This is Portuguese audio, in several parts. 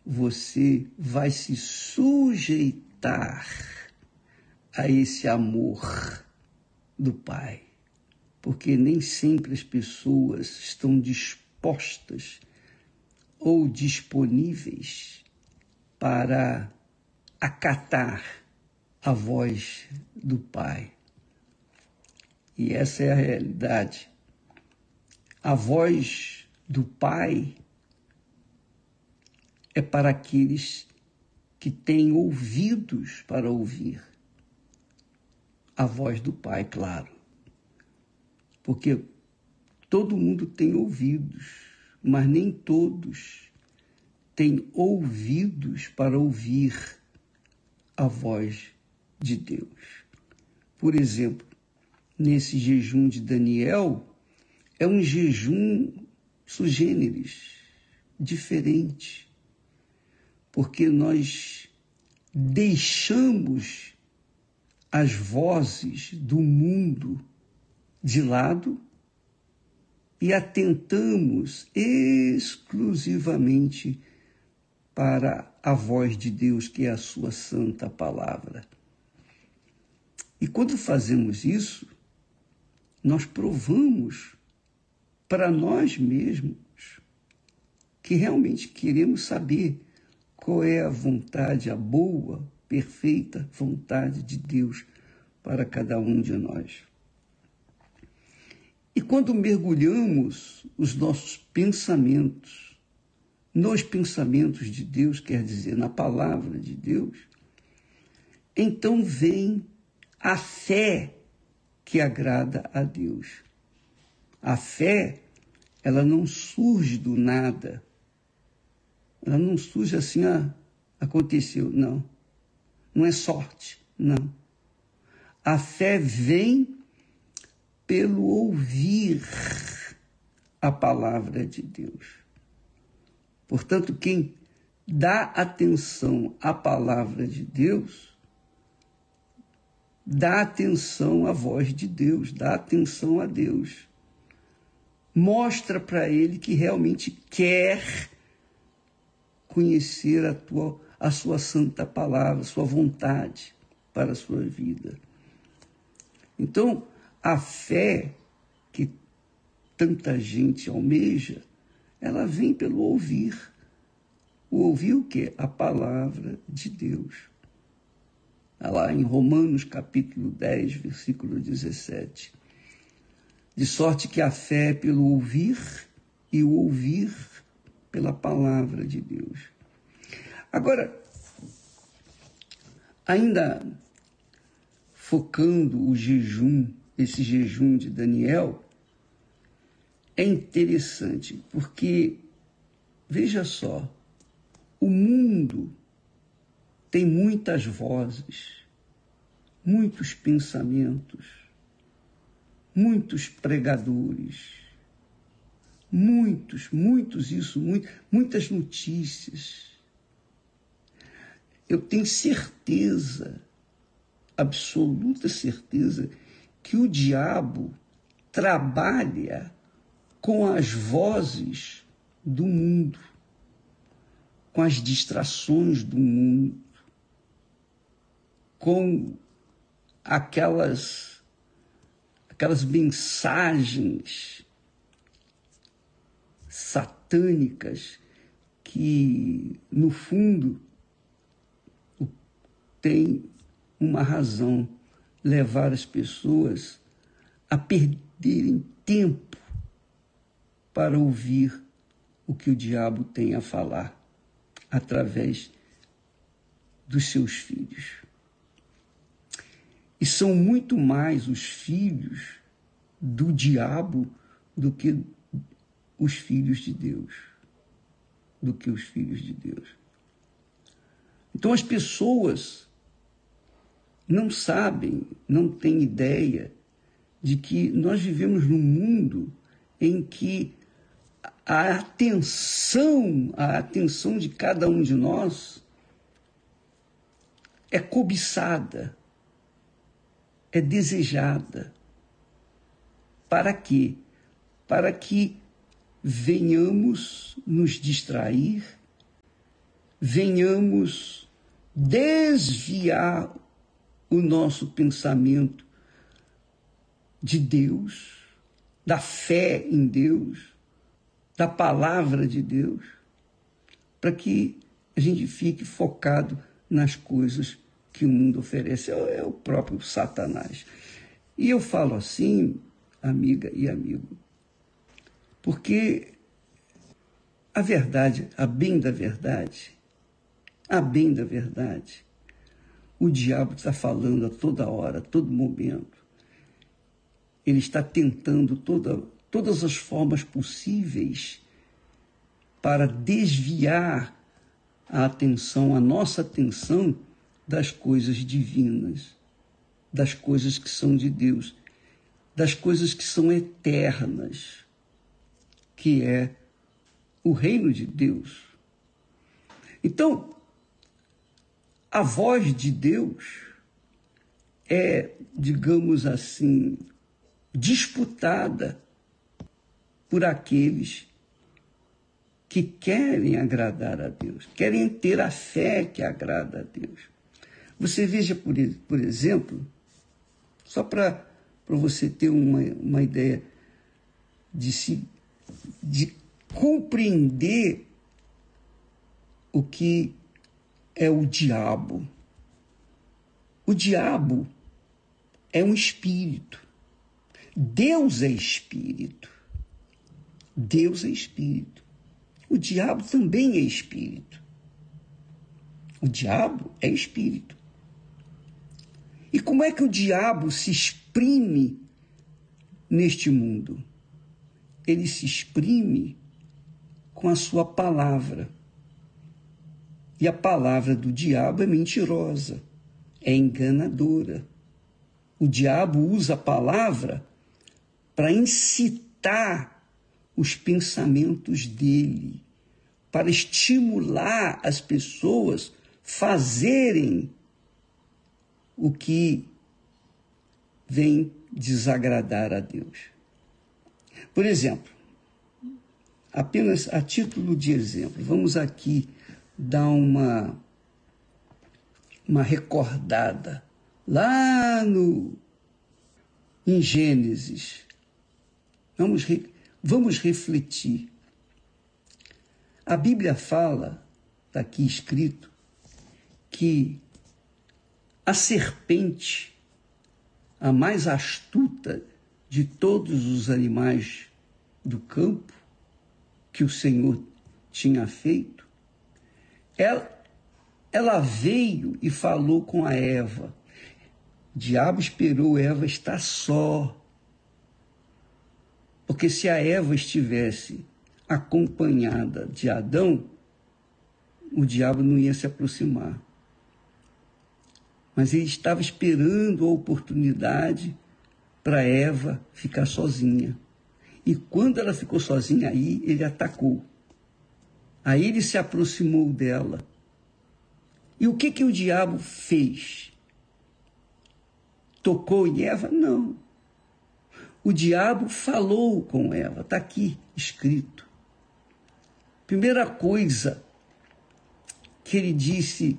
você vai se sujeitar a esse amor do Pai. Porque nem sempre as pessoas estão dispostas ou disponíveis para acatar a voz do Pai. E essa é a realidade. A voz do Pai é para aqueles que têm ouvidos para ouvir a voz do Pai, claro. Porque todo mundo tem ouvidos, mas nem todos têm ouvidos para ouvir a voz de Deus. Por exemplo, nesse jejum de Daniel, é um jejum sui generis, diferente, porque nós deixamos as vozes do mundo de lado e atentamos exclusivamente para a voz de Deus, que é a sua santa palavra. E quando fazemos isso, nós provamos para nós mesmos que realmente queremos saber qual é a vontade, a boa, perfeita vontade de Deus para cada um de nós. E quando mergulhamos os nossos pensamentos nos pensamentos de Deus, quer dizer, na palavra de Deus, então vem a fé que agrada a Deus. A fé, ela não surge do nada. Ela não surge assim, aconteceu. Não. Não é sorte, não. A fé vem pelo ouvir a palavra de Deus. Portanto, quem dá atenção à palavra de Deus, dá atenção à voz de Deus, dá atenção a Deus. Mostra para ele que realmente quer conhecer a sua santa palavra, a sua vontade para a sua vida. Então, a fé que tanta gente almeja, ela vem pelo ouvir. O ouvir o quê? A palavra de Deus. Lá em Romanos capítulo 10, versículo 17. De sorte que a fé é pelo ouvir e o ouvir pela palavra de Deus. Agora, ainda focando o jejum, esse jejum de Daniel, é interessante, porque, veja só, o mundo tem muitas vozes, muitos pensamentos, muitos pregadores, muitas notícias. Eu tenho certeza, absoluta certeza, que o diabo trabalha com as vozes do mundo, com as distrações do mundo, com aquelas mensagens satânicas que, no fundo, tem uma razão: levar as pessoas a perderem tempo para ouvir o que o diabo tem a falar através dos seus filhos. E são muito mais os filhos do diabo do que os filhos de Deus. Então as pessoas não sabem, não têm ideia de que nós vivemos num mundo em que a atenção de cada um de nós é cobiçada, é desejada. Para quê? Para que venhamos nos distrair, venhamos desviar o nosso pensamento de Deus, da fé em Deus, da palavra de Deus, para que a gente fique focado nas coisas que o mundo oferece. É o próprio Satanás. E eu falo assim, amiga e amigo, porque a verdade, a bem da verdade, o diabo está falando a toda hora, a todo momento. Ele está tentando todas as formas possíveis para desviar a atenção, a nossa atenção, das coisas divinas, das coisas que são de Deus, das coisas que são eternas, que é o reino de Deus. Então, a voz de Deus é, digamos assim, disputada por aqueles que querem agradar a Deus, querem ter a fé que agrada a Deus. Você veja, por exemplo, só para você ter uma ideia de compreender o que é o diabo. O diabo é um espírito. Deus é espírito. Deus é espírito. O diabo também é espírito. O diabo é espírito. E como é que o diabo se exprime neste mundo? Ele se exprime com a sua palavra. E a palavra do diabo é mentirosa, é enganadora. O diabo usa a palavra para incitar os pensamentos dele, para estimular as pessoas a fazerem o que vem desagradar a Deus. Por exemplo, apenas a título de exemplo, vamos aqui dar uma recordada lá em Gênesis. Vamos refletir. A Bíblia fala, está aqui escrito, que a serpente, a mais astuta de todos os animais do campo que o Senhor tinha feito, ela veio e falou com a Eva. O diabo esperou Eva estar só. Porque se a Eva estivesse acompanhada de Adão, o diabo não ia se aproximar. Mas ele estava esperando a oportunidade para Eva ficar sozinha. E quando ela ficou sozinha, aí ele atacou. Aí ele se aproximou dela. E o que o diabo fez? Tocou em Eva? Não. O diabo falou com Eva, está aqui escrito. Primeira coisa que ele disse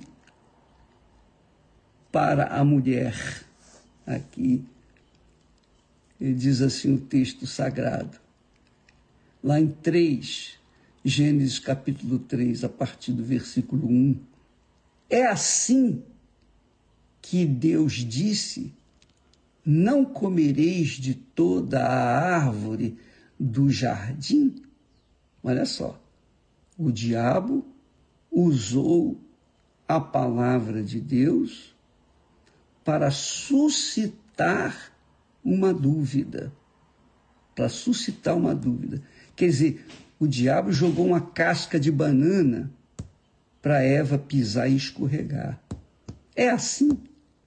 para a mulher, aqui, ele diz assim o texto sagrado, lá em 3, Gênesis capítulo 3, a partir do versículo 1. É assim que Deus disse: não comereis de toda a árvore do jardim? Olha só, o diabo usou a palavra de Deus para suscitar uma dúvida. Para suscitar uma dúvida. Quer dizer, o diabo jogou uma casca de banana para Eva pisar e escorregar. É assim.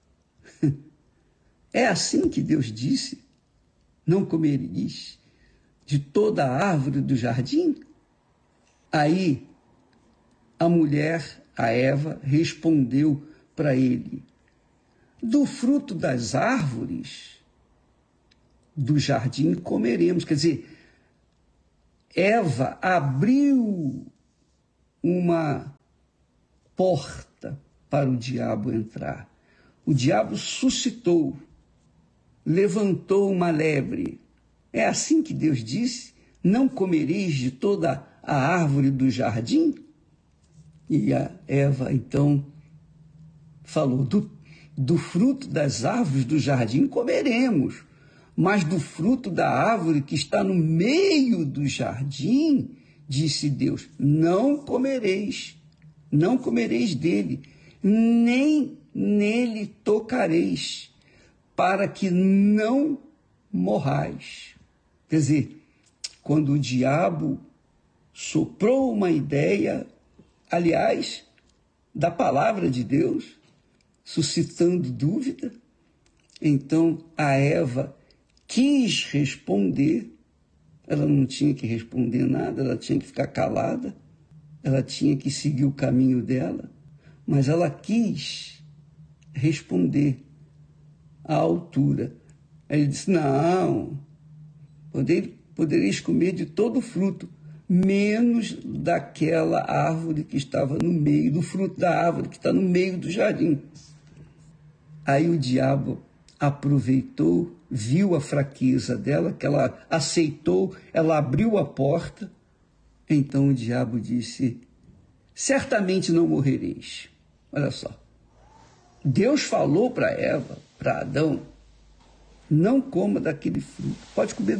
É assim que Deus disse: não comereis de toda a árvore do jardim? Aí a mulher, a Eva, respondeu para ele: do fruto das árvores do jardim comeremos. Quer dizer, Eva abriu uma porta para o diabo entrar. O diabo suscitou, levantou uma lebre. É assim que Deus disse: não comereis de toda a árvore do jardim? E a Eva, então, falou: do fruto das árvores do jardim comeremos, mas do fruto da árvore que está no meio do jardim, disse Deus, não comereis dele, nem nele tocareis, para que não morrais. Quer dizer, quando o diabo soprou uma ideia, aliás, da palavra de Deus, suscitando dúvida, então a Eva quis responder. Ela não tinha que responder nada, ela tinha que ficar calada, ela tinha que seguir o caminho dela, mas ela quis responder à altura. Aí ele disse: não, podereis comer de todo o fruto, menos daquela árvore que estava no meio, do fruto da árvore que está no meio do jardim. Aí o diabo aproveitou, viu a fraqueza dela, que ela aceitou, ela abriu a porta. Então o diabo disse: certamente não morrereis. Olha só, Deus falou para Eva, para Adão, não coma daquele fruto, pode comer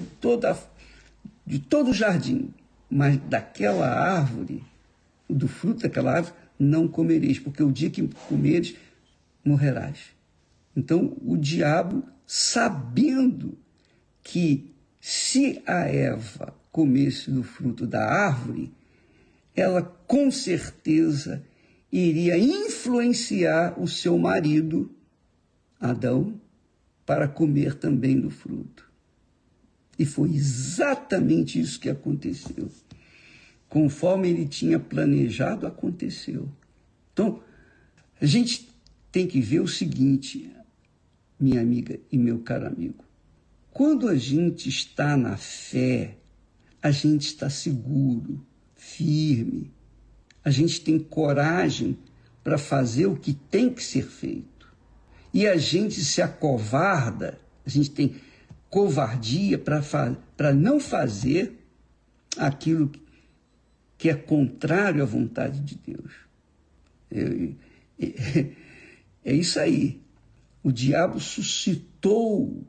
de todo o jardim, mas daquela árvore, do fruto daquela árvore, não comereis, porque o dia que comeres, morrerás. Então o diabo, sabendo que se a Eva comesse do fruto da árvore, ela com certeza iria influenciar o seu marido, Adão, para comer também do fruto. E foi exatamente isso que aconteceu. Conforme ele tinha planejado, aconteceu. Então, a gente tem que ver o seguinte, minha amiga e meu caro amigo. Quando a gente está na fé, a gente está seguro, firme, a gente tem coragem para fazer o que tem que ser feito. E a gente se acovarda, a gente tem covardia para não fazer aquilo que é contrário à vontade de Deus. É isso aí. O diabo suscitou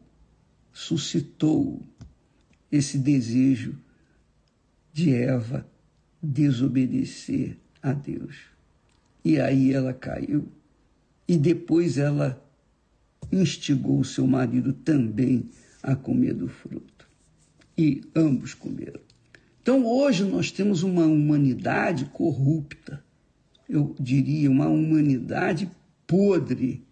esse desejo de Eva desobedecer a Deus. E aí ela caiu. E depois ela instigou o seu marido também a comer do fruto. E ambos comeram. Então hoje nós temos uma humanidade corrupta. Eu diria uma humanidade podre.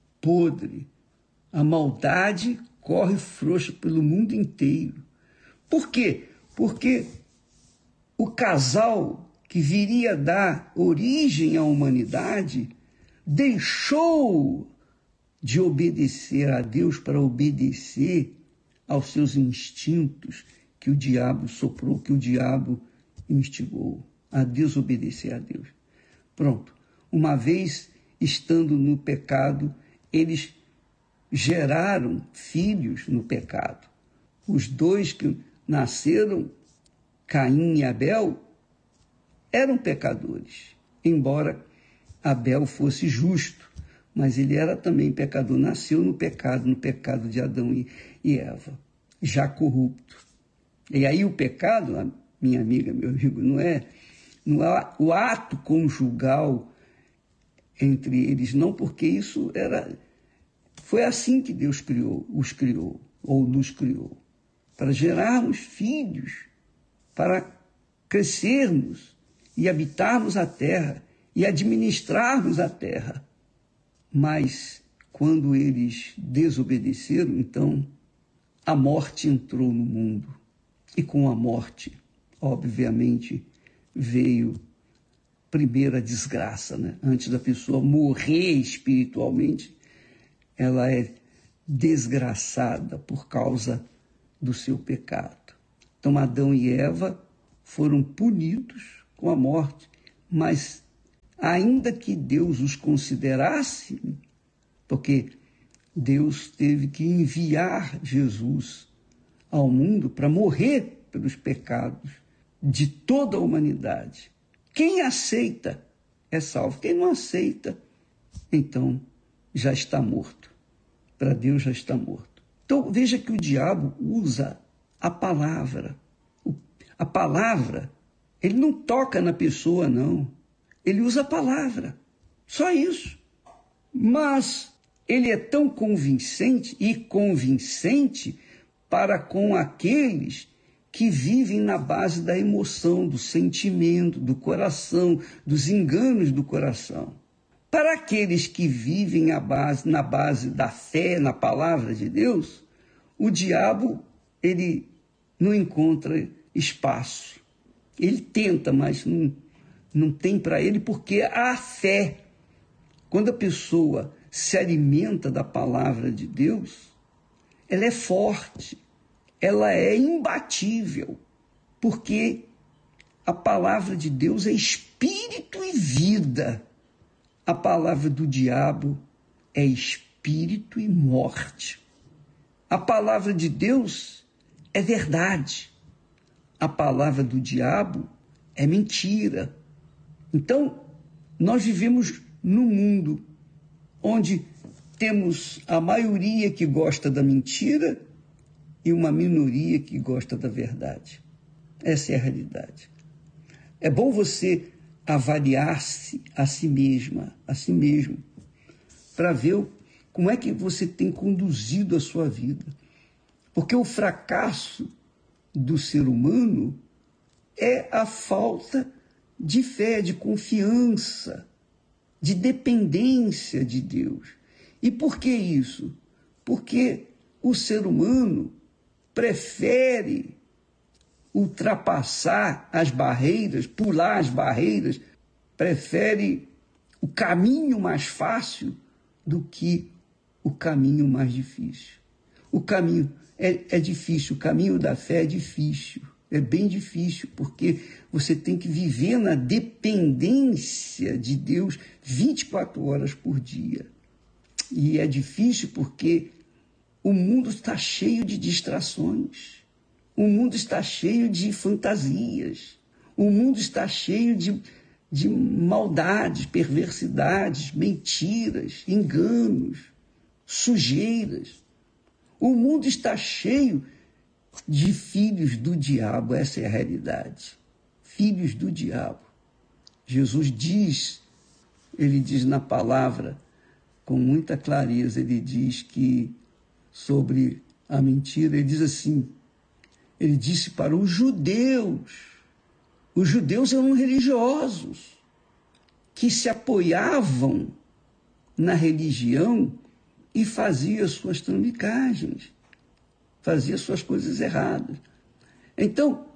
A maldade corre frouxa pelo mundo inteiro. Por quê? Porque o casal que viria a dar origem à humanidade deixou de obedecer a Deus para obedecer aos seus instintos que o diabo soprou, que o diabo instigou, a desobedecer a Deus. Pronto. Uma vez estando no pecado, eles geraram filhos no pecado. Os dois que nasceram, Caim e Abel, eram pecadores, embora Abel fosse justo, mas ele era também pecador, nasceu no pecado de Adão e Eva, já corrupto. E aí o pecado, minha amiga, meu amigo, não é o ato conjugal entre eles, não, porque isso foi assim que Deus os criou, ou nos criou, para gerarmos filhos, para crescermos e habitarmos a terra e administrarmos a terra. Mas quando eles desobedeceram, então a morte entrou no mundo. E com a morte, obviamente, veio primeiro a desgraça, né? Antes da pessoa morrer espiritualmente, ela é desgraçada por causa do seu pecado. Então Adão e Eva foram punidos com a morte, mas ainda que Deus os considerasse, porque Deus teve que enviar Jesus ao mundo para morrer pelos pecados de toda a humanidade. Quem aceita é salvo. Quem não aceita, então já está morto. Para Deus já está morto. Então veja que o diabo usa a palavra. A palavra, ele não toca na pessoa, não. Ele usa a palavra. Só isso. Mas ele é tão convincente para com aqueles que vivem na base da emoção, do sentimento, do coração, dos enganos do coração. Para aqueles que vivem na base da fé, na palavra de Deus, o diabo, ele não encontra espaço. Ele tenta, mas não tem para ele, porque a fé, quando a pessoa se alimenta da palavra de Deus, ela é forte, ela é imbatível, porque a palavra de Deus é espírito e vida. A palavra do diabo é espírito e morte. A palavra de Deus é verdade. A palavra do diabo é mentira. Então, nós vivemos num mundo onde temos a maioria que gosta da mentira e uma minoria que gosta da verdade. Essa é a realidade. É bom você avaliar-se a si mesmo, para ver como é que você tem conduzido a sua vida. Porque o fracasso do ser humano é a falta de fé, de confiança, de dependência de Deus. E por que isso? Porque o ser humano prefere ultrapassar as barreiras, pular as barreiras, prefere o caminho mais fácil do que o caminho mais difícil. O caminho é difícil, o caminho da fé é difícil, é bem difícil, porque você tem que viver na dependência de Deus 24 horas por dia. E é difícil porque o mundo está cheio de distrações, o mundo está cheio de fantasias, o mundo está cheio de maldades, perversidades, mentiras, enganos, sujeiras. O mundo está cheio de filhos do diabo, essa é a realidade. Filhos do diabo. Jesus diz, ele diz na palavra, com muita clareza, ele diz que sobre a mentira, ele diz assim, ele disse para os judeus eram religiosos, que se apoiavam na religião e faziam suas trambicagens, faziam suas coisas erradas. Então,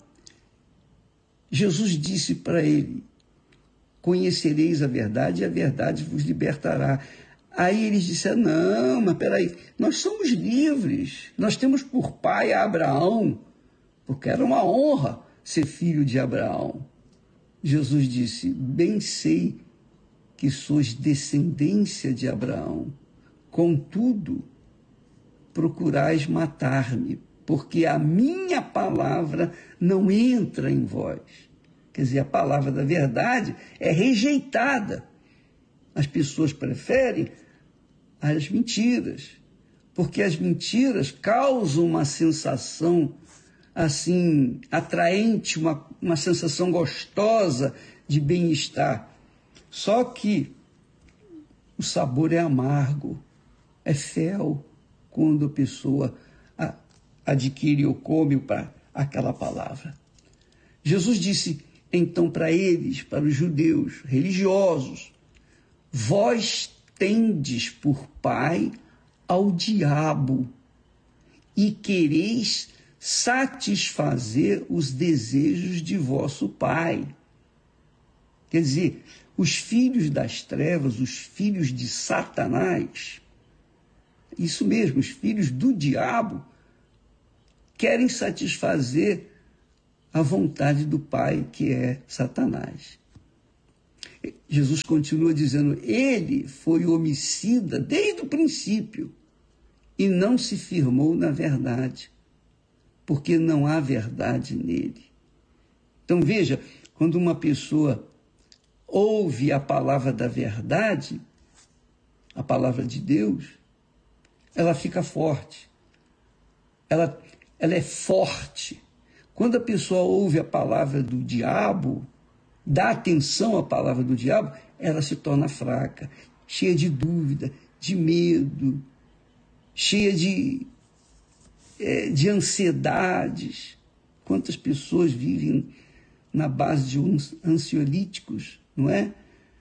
Jesus disse para ele, conhecereis a verdade e a verdade vos libertará. Aí eles disseram, não, mas peraí, nós somos livres, nós temos por pai a Abraão, porque era uma honra ser filho de Abraão. Jesus disse, bem sei que sois descendência de Abraão, contudo, procurais matar-me, porque a minha palavra não entra em vós. Quer dizer, a palavra da verdade é rejeitada. As pessoas preferem as mentiras, porque as mentiras causam uma sensação assim atraente, uma sensação gostosa de bem-estar. Só que o sabor é amargo, é fel quando a pessoa adquire ou come aquela palavra. Jesus disse então para eles, para os judeus religiosos, vós tendes por pai ao diabo e quereis satisfazer os desejos de vosso pai. Quer dizer, os filhos das trevas, os filhos de Satanás, isso mesmo, os filhos do diabo, querem satisfazer a vontade do pai, que é Satanás. Jesus continua dizendo, ele foi homicida desde o princípio e não se firmou na verdade, porque não há verdade nele. Então veja, quando uma pessoa ouve a palavra da verdade, a palavra de Deus, ela fica forte. Ela é forte. Quando a pessoa ouve a palavra do diabo, dá atenção à palavra do diabo, ela se torna fraca, cheia de dúvida, de medo, cheia de ansiedades. Quantas pessoas vivem na base de uns ansiolíticos, não é?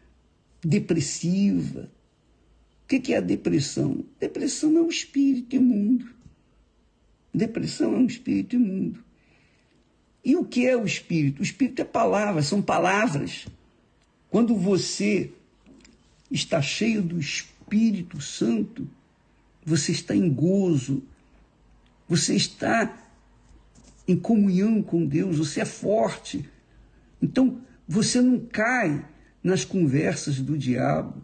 Depressiva. O que é a depressão? Depressão é um espírito imundo. Depressão é um espírito imundo. E o que é o espírito? O espírito é palavra, são palavras. Quando você está cheio do Espírito Santo, você está em gozo, você está em comunhão com Deus, você é forte. Então, você não cai nas conversas do diabo,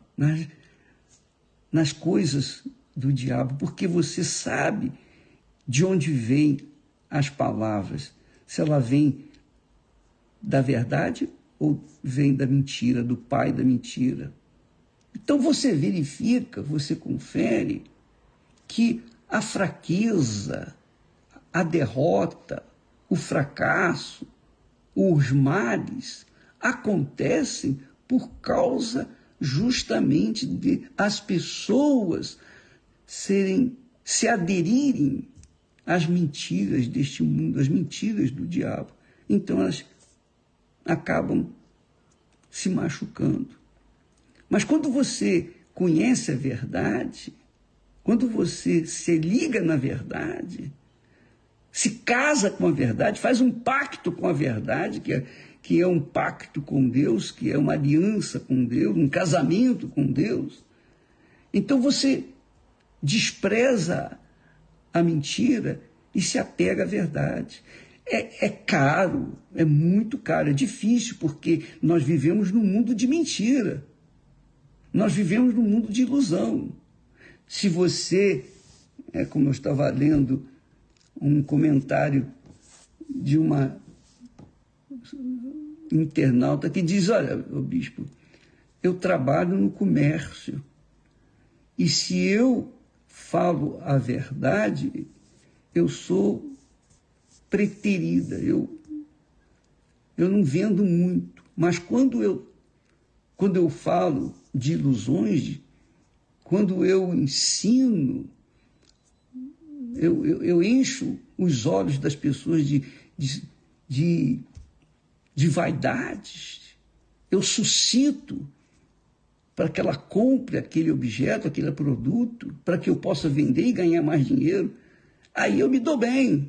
nas coisas do diabo, porque você sabe de onde vêm as palavras, se ela vem da verdade ou vem da mentira, do pai da mentira. Então você verifica, você confere que a fraqueza, a derrota, o fracasso, os males acontecem por causa justamente de as pessoas se aderirem às mentiras deste mundo, às mentiras do diabo. Então elas acabam se machucando. Mas quando você conhece a verdade, quando você se liga na verdade, se casa com a verdade, faz um pacto com a verdade, que é um pacto com Deus, que é uma aliança com Deus, um casamento com Deus, então você despreza a mentira e se apega à verdade. É caro, é muito caro, é difícil, porque nós vivemos num mundo de mentira. Nós vivemos num mundo de ilusão. Se você, como eu estava lendo um comentário de uma internauta que diz, olha, bispo, eu trabalho no comércio e se eu falo a verdade, eu sou preterida, eu não vendo muito, mas quando eu falo de ilusões, quando eu ensino, eu encho os olhos das pessoas de vaidades, eu suscito para que ela compre aquele objeto, aquele produto, para que eu possa vender e ganhar mais dinheiro, aí eu me dou bem.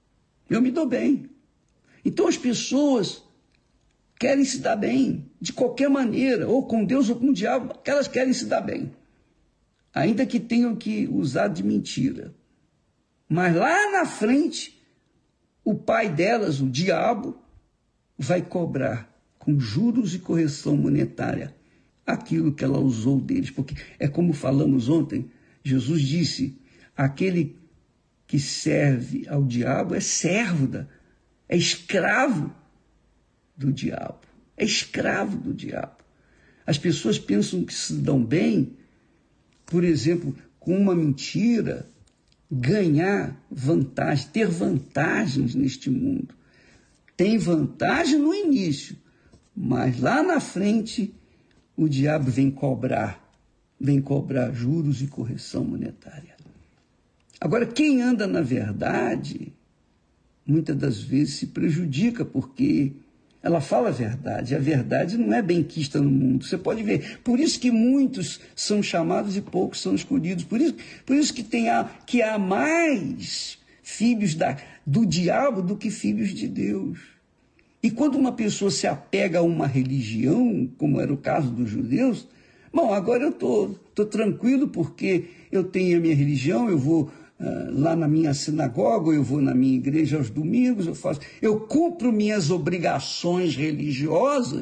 Então as pessoas querem se dar bem, de qualquer maneira, ou com Deus ou com o diabo, que elas querem se dar bem, ainda que tenham que usar de mentira. Mas lá na frente, o pai delas, o diabo, vai cobrar com juros e correção monetária aquilo que ela usou deles. Porque é como falamos ontem, Jesus disse, aquele que serve ao diabo é servo, é escravo do diabo. É escravo do diabo. As pessoas pensam que se dão bem, por exemplo, com uma mentira, ganhar vantagem, ter vantagens neste mundo. Tem vantagem no início, mas lá na frente o diabo vem cobrar juros e correção monetária. Agora, quem anda na verdade, muitas das vezes se prejudica, porque ela fala a verdade não é bem quista no mundo, você pode ver. Por isso que muitos são chamados e poucos são escolhidos, por isso que há mais filhos do diabo do que filhos de Deus. E quando uma pessoa se apega a uma religião, como era o caso dos judeus, bom, agora eu estou tranquilo porque eu tenho a minha religião, eu vou lá na minha sinagoga, eu vou na minha igreja aos domingos, eu cumpro minhas obrigações religiosas,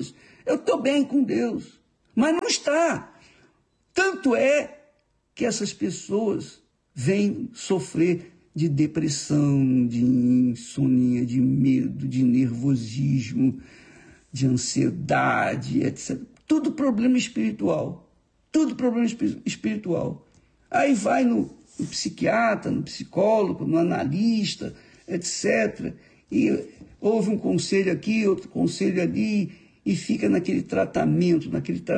eu estou bem com Deus. Mas não está. Tanto é que essas pessoas vêm sofrer de depressão, de insônia, de medo, de nervosismo, de ansiedade, etc. Tudo problema espiritual. Tudo problema espiritual. Aí vai no psiquiatra, no psicólogo, no analista, etc. E houve um conselho aqui, outro conselho ali, e fica naquele tratamento.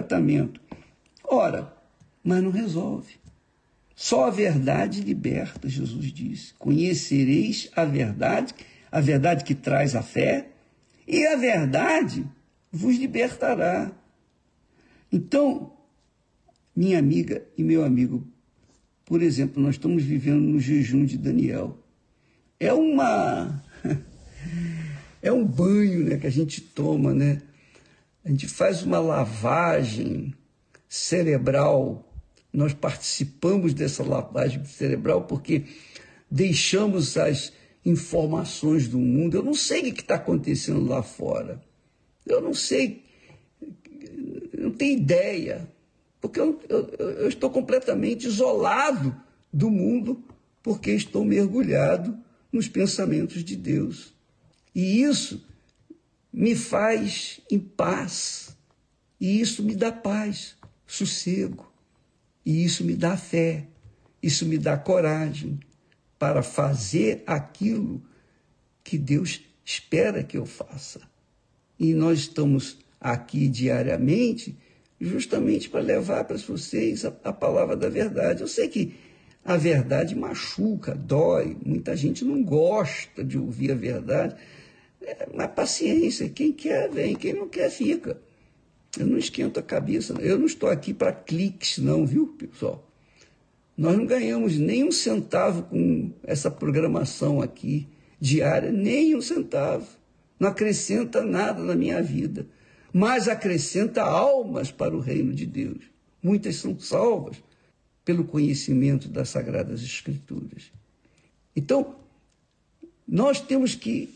Ora, mas não resolve. Só a verdade liberta, Jesus disse. Conhecereis a verdade que traz a fé, e a verdade vos libertará. Então, minha amiga e meu amigo, por exemplo, nós estamos vivendo no jejum de Daniel. É um banho, né, que a gente toma, né? A gente faz uma lavagem cerebral. Nós participamos dessa lavagem cerebral porque deixamos as informações do mundo. Eu não sei o que está acontecendo lá fora. Eu não sei, eu não tenho ideia. Porque eu estou completamente isolado do mundo porque estou mergulhado nos pensamentos de Deus. E isso me faz em paz. E isso me dá paz, sossego. E isso me dá fé. Isso me dá coragem para fazer aquilo que Deus espera que eu faça. E nós estamos aqui diariamente justamente para levar para vocês a palavra da verdade. Eu sei que a verdade machuca, dói, muita gente não gosta de ouvir a verdade, mas paciência, quem quer vem, quem não quer fica. Eu não esquento a cabeça, eu não estou aqui para cliques não, viu, pessoal? Nós não ganhamos nem um centavo com essa programação aqui diária, nem um centavo. Não acrescenta nada na minha vida, mas acrescenta almas para o reino de Deus. Muitas são salvas pelo conhecimento das Sagradas Escrituras. Então, nós temos que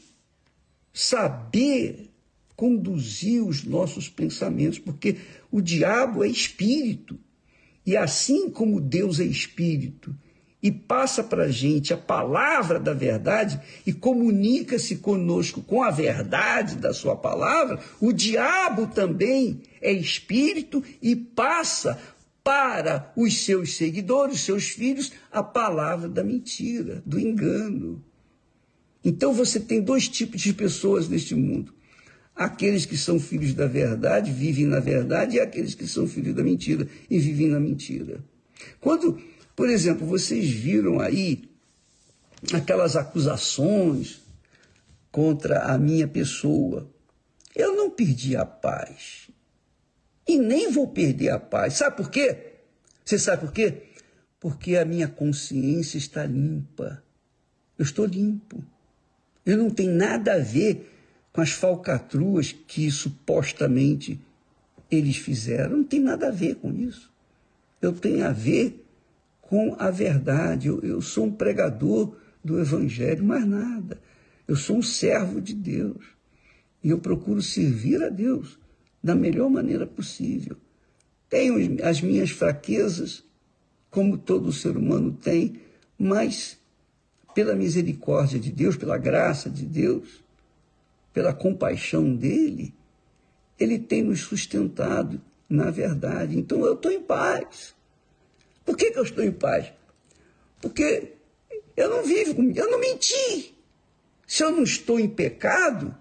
saber conduzir os nossos pensamentos, porque o diabo é espírito, e assim como Deus é espírito, e passa para a gente a palavra da verdade e comunica-se conosco com a verdade da sua palavra, o diabo também é espírito e passa para os seus seguidores, seus filhos, a palavra da mentira, do engano. Então você tem dois tipos de pessoas neste mundo. Aqueles que são filhos da verdade, vivem na verdade, e aqueles que são filhos da mentira e vivem na mentira. Quando, por exemplo, vocês viram aí aquelas acusações contra a minha pessoa, eu não perdi a paz. E nem vou perder a paz. Sabe por quê? Você sabe por quê? Porque a minha consciência está limpa. Eu estou limpo. Eu não tenho nada a ver com as falcatruas que supostamente eles fizeram. Não tem nada a ver com isso. Eu tenho a ver com a verdade. Eu sou um pregador do Evangelho, mais nada. Eu sou um servo de Deus. E eu procuro servir a Deus da melhor maneira possível. Tenho as minhas fraquezas, como todo ser humano tem, mas pela misericórdia de Deus, pela graça de Deus, pela compaixão dele, ele tem nos sustentado na verdade. Então eu estou em paz. Por que eu estou em paz? Porque eu não vivo, eu não menti. Se eu não estou em pecado,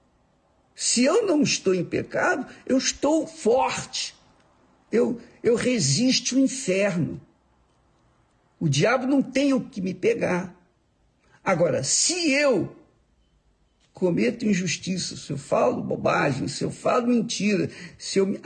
eu estou forte. Eu resisto ao inferno. O diabo não tem o que me pegar. Agora, se eu cometo injustiça, se eu falo bobagem, se eu falo mentira, se eu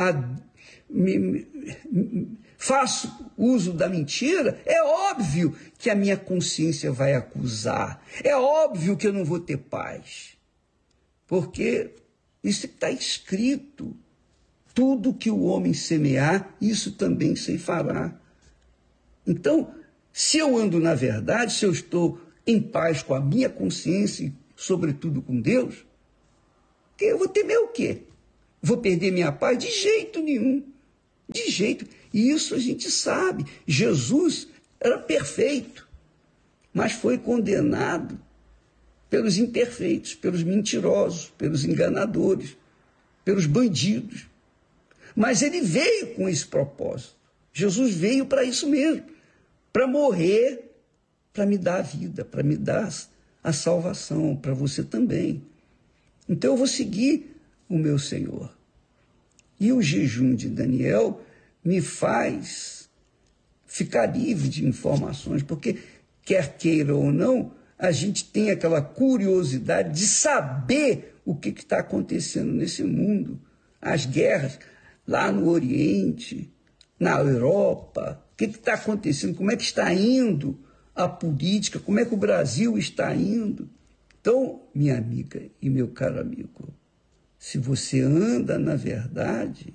faço uso da mentira, é óbvio que a minha consciência vai acusar. É óbvio que eu não vou ter paz. Porque isso está escrito. Tudo que o homem semear, isso também ceifará. Então, se eu ando na verdade, se eu estou em paz com a minha consciência e, sobretudo, com Deus, eu vou temer o quê? Vou perder minha paz? De jeito nenhum. De jeito. E isso a gente sabe. Jesus era perfeito, mas foi condenado pelos imperfeitos, pelos mentirosos, pelos enganadores, pelos bandidos. Mas ele veio com esse propósito. Jesus veio para isso mesmo, para morrer, para me dar a vida, para me dar a salvação, para você também. Então eu vou seguir o meu Senhor. E o jejum de Daniel me faz ficar livre de informações, porque quer queira ou não, a gente tem aquela curiosidade de saber o que está acontecendo nesse mundo. As guerras lá no Oriente, na Europa, o que está acontecendo, como é que está indo a política, como é que o Brasil está indo. Então, minha amiga e meu caro amigo, se você anda na verdade,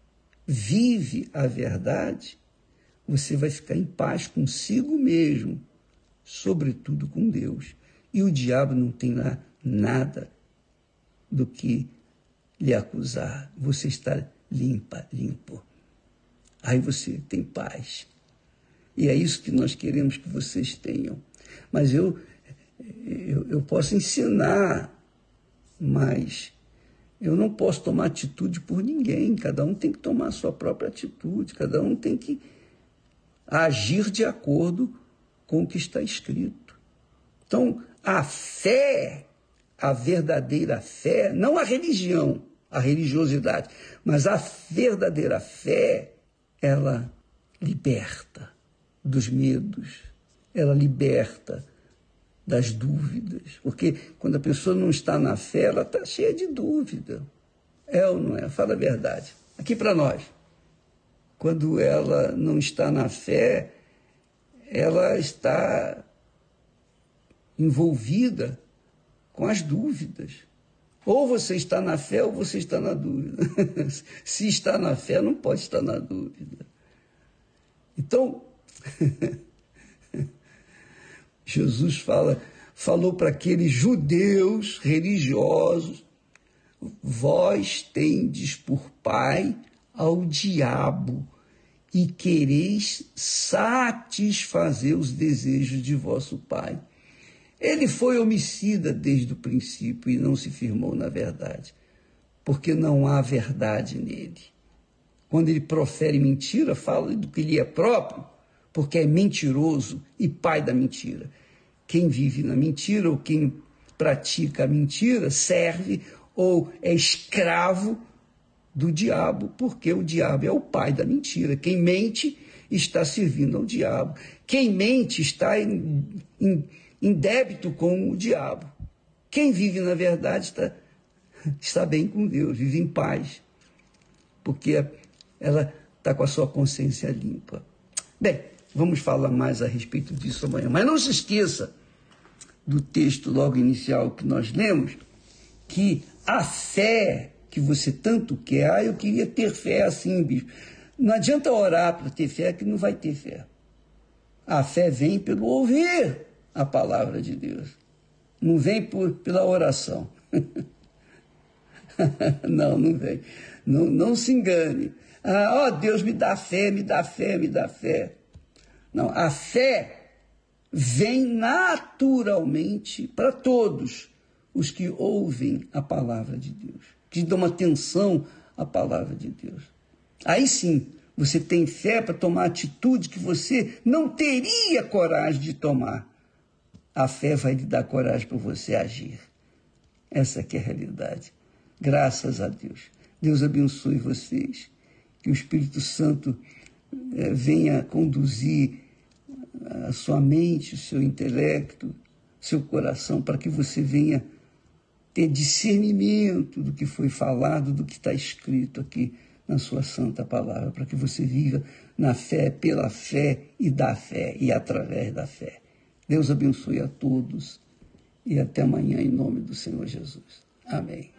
vive a verdade, você vai ficar em paz consigo mesmo, sobretudo com Deus. E o diabo não tem lá nada do que lhe acusar. Você está limpo. Aí você tem paz. E é isso que nós queremos que vocês tenham. Mas eu posso ensinar, mas eu não posso tomar atitude por ninguém. Cada um tem que tomar a sua própria atitude. Cada um tem que agir de acordo com o que está escrito. Então, a fé, a verdadeira fé, não a religião, a religiosidade, mas a verdadeira fé, ela liberta dos medos, ela liberta das dúvidas, porque quando a pessoa não está na fé, ela está cheia de dúvida. É ou não é? Fala a verdade. Aqui para nós, quando ela não está na fé, ela está envolvida com as dúvidas. Ou você está na fé ou você está na dúvida. Se está na fé, não pode estar na dúvida. Então, Jesus falou para aqueles judeus religiosos: vós tendes por pai ao diabo e quereis satisfazer os desejos de vosso pai. Ele foi homicida desde o princípio e não se firmou na verdade, porque não há verdade nele. Quando ele profere mentira, fala do que lhe é próprio, porque é mentiroso e pai da mentira. Quem vive na mentira ou quem pratica a mentira serve ou é escravo do diabo, porque o diabo é o pai da mentira. Quem mente está servindo ao diabo. Quem mente está em débito com o diabo. Quem vive na verdade está bem com Deus, vive em paz, porque ela está com a sua consciência limpa. Bem, vamos falar mais a respeito disso amanhã. Mas não se esqueça do texto logo inicial que nós lemos, que a fé que você tanto quer, eu queria ter fé assim, bispo. Não adianta orar para ter fé, que não vai ter fé. A fé vem pelo ouvir a palavra de Deus. Não vem pela oração. Não vem. Não se engane. Deus me dá fé, me dá fé, me dá fé. Não, a fé vem naturalmente para todos os que ouvem a palavra de Deus, que dão atenção à palavra de Deus. Aí sim, você tem fé para tomar atitude que você não teria coragem de tomar. A fé vai lhe dar coragem para você agir. Essa que é a realidade. Graças a Deus. Deus abençoe vocês. Que o Espírito Santo venha conduzir a sua mente, o seu intelecto, seu coração, para que você venha ter discernimento do que foi falado, do que está escrito aqui na sua santa palavra, para que você viva na fé, pela fé e da fé e através da fé. Deus abençoe a todos e até amanhã em nome do Senhor Jesus. Amém.